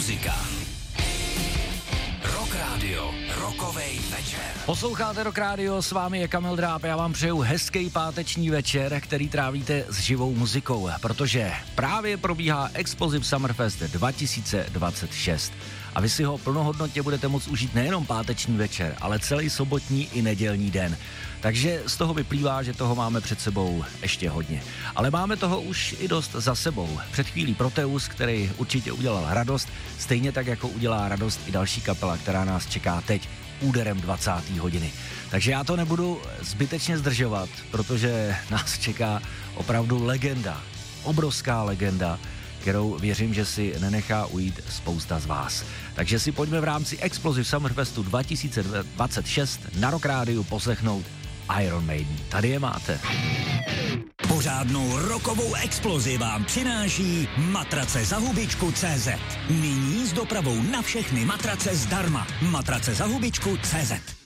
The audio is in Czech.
muzika. Rock Radio, rokovej večer. Posloucháte Rock Radio, s vámi je Kamil Dráb, já vám přeju hezký páteční večer, který trávíte s živou muzikou, protože právě probíhá Explosive Summerfest 2026 a vy si ho plnohodnotně budete moct užít nejenom páteční večer, ale celý sobotní i nedělní den. Takže z toho vyplývá, že toho máme před sebou ještě hodně. Ale máme toho už i dost za sebou. Před chvílí Proteus, který určitě udělal radost, stejně tak jako udělá radost i další kapela, která nás čeká teď úderem 20. hodiny. Takže já to nebudu zbytečně zdržovat, protože nás čeká opravdu legenda, obrovská legenda, kterou věřím, že si nenechá ujít spousta z vás. Takže si pojďme v rámci Explosive Summerfestu 2026 na Rock Rádiu poslechnout Iron Maiden. Tady je máte. Pořádnou rokovou explozi vám přináší matrace za hubičku.cz. Nyní s dopravou na všechny matrace zdarma. Matrace za hubičku.cz.